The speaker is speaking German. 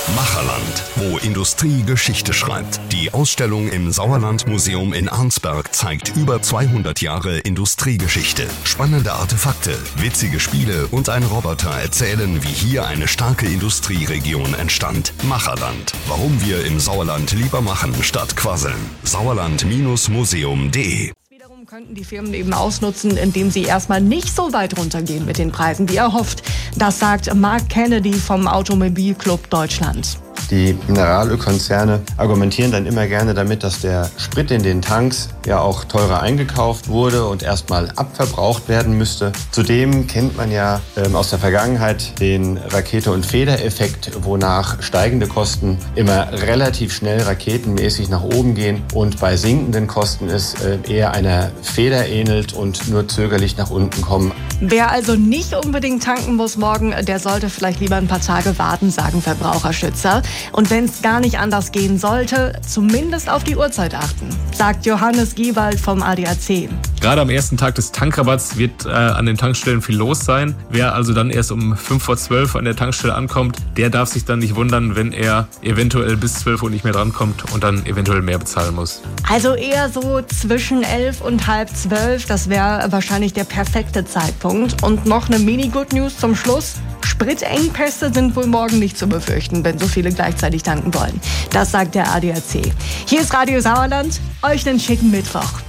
Macherland, wo Industrie Geschichte schreibt. Die Ausstellung im Sauerland-Museum in Arnsberg zeigt über 200 Jahre Industriegeschichte. Spannende Artefakte, witzige Spiele und ein Roboter erzählen, wie hier eine starke Industrieregion entstand. Macherland, warum wir im Sauerland lieber machen statt quasseln. Sauerland-museum.de Könnten die Firmen eben ausnutzen, indem sie erstmal nicht so weit runtergehen mit den Preisen, wie erhofft. Das sagt Mark Kennedy vom Automobilclub Deutschland. Die Mineralölkonzerne argumentieren dann immer gerne damit, dass der Sprit in den Tanks ja auch teurer eingekauft wurde und erstmal abverbraucht werden müsste. Zudem kennt man ja aus der Vergangenheit den Rakete- und Federeffekt, wonach steigende Kosten immer relativ schnell raketenmäßig nach oben gehen und bei sinkenden Kosten es eher einer Feder ähnelt und nur zögerlich nach unten kommen. Wer also nicht unbedingt tanken muss morgen, der sollte vielleicht lieber ein paar Tage warten, sagen Verbraucherschützer. Und wenn es gar nicht anders gehen sollte, zumindest auf die Uhrzeit achten, sagt Johannes Giewald vom ADAC. Gerade am ersten Tag des Tankrabatts wird an den Tankstellen viel los sein. Wer also dann erst um 11:55 an der Tankstelle ankommt, der darf sich dann nicht wundern, wenn er eventuell bis 12 Uhr nicht mehr drankommt und dann eventuell mehr bezahlen muss. Also eher so zwischen 11 und halb 12, das wäre wahrscheinlich der perfekte Zeitpunkt. Und noch eine Mini-Good News zum Schluss. Spritengpässe sind wohl morgen nicht zu befürchten, wenn so viele gleichzeitig tanken wollen. Das sagt der ADAC. Hier ist Radio Sauerland. Euch einen schicken Mittwoch.